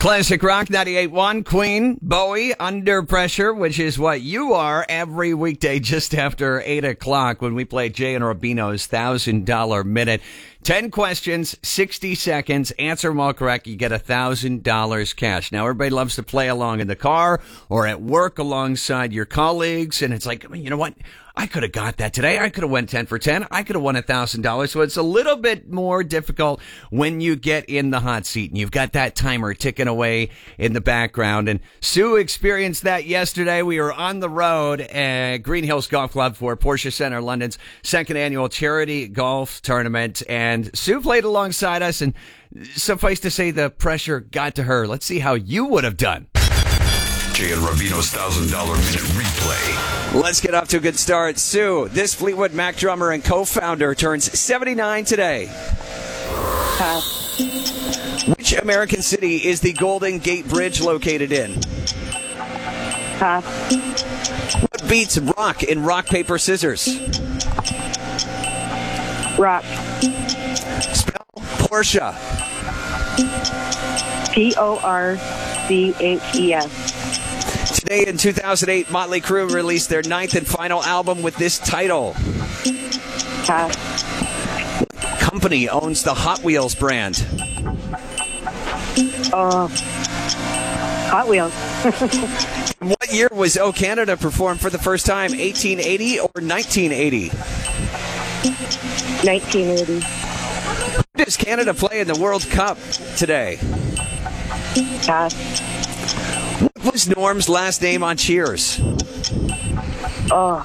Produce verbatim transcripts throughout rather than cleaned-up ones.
Classic Rock ninety-eight point one, Queen, Bowie, Under Pressure, which is what you are every weekday just after eight o'clock when we play Jay and Rubino's one thousand dollars Minute. ten questions, sixty seconds. Answer them all correct. You get one thousand dollars cash. Now, everybody loves to play along in the car or at work alongside your colleagues. And it's like, you know what? I could have got that today. I could have went ten for ten. I could have won one thousand dollars. So it's a little bit more difficult when you get in the hot seat and you've got that timer ticking away in the background. And Sue experienced that yesterday. We were on the road at Green Hills Golf Club for Porsche Center London's second annual charity golf tournament. And Sue played alongside us, and suffice to say the pressure got to her. Let's see how you would have done. Jay and Rubino's one thousand dollars Minute replay. Let's get off to a good start. Sue, this Fleetwood Mac drummer and co-founder turns seventy-nine today. Pass. Which American city is the Golden Gate Bridge located in? Pass. What beats rock in rock, paper, scissors? Rock. Spell Porsche. P O R C H E S. Today in two thousand eight, Motley Crue released their ninth and final album with this title. Pass. Company owns the Hot Wheels brand. Uh, Hot Wheels. What year was O Canada performed for the first time, eighteen eighty or nineteen eighty? nineteen eighty. Who does Canada play in the World Cup today? Pass. What was Norm's last name on Cheers? Oh.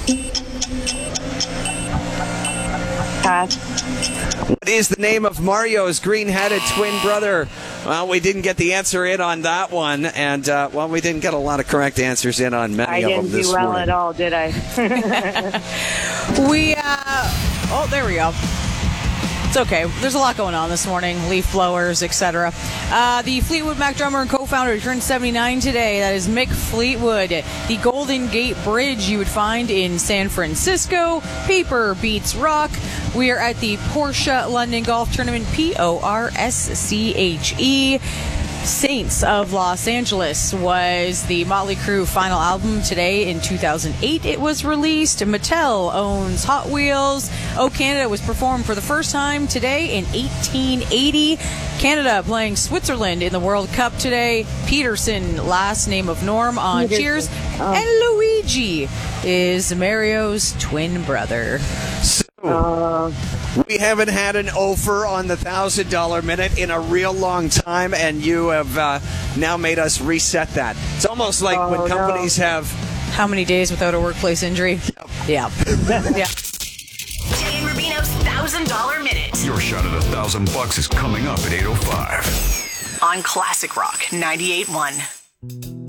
Pass. What is the name of Mario's green-headed twin brother? Well, we didn't get the answer in on that one, and, uh, well, we didn't get a lot of correct answers in on many I of them didn't this do well morning. at all, did I? We, uh, oh, there we go. It's okay. There's a lot going on this morning. Leaf blowers, et cetera. Uh, the Fleetwood Mac drummer and co-founder turned seventy-nine today. That is Mick Fleetwood. The Golden Gate Bridge you would find in San Francisco. Paper beats rock. We are at the Porsche London Golf Tournament, P O R S C H E. Saints of Los Angeles was the Motley Crue final album. Today in two thousand eight it was released. Mattel owns Hot Wheels. O Canada was performed for the first time today in eighteen eighty. Canada playing Switzerland in the World Cup today. Peterson, last name of Norm on Peterson. Cheers. Oh. And Luigi is Mario's twin brother. Uh, We haven't had an offer on the one thousand dollars Minute in a real long time, and you have uh, now made us reset that. It's almost like Oh, when no. companies have... How many days without a workplace injury? Yeah. Yeah. Jay and Rubino's one thousand dollars Minute Your shot at a thousand bucks is coming up at eight oh five. on Classic Rock ninety-eight point one.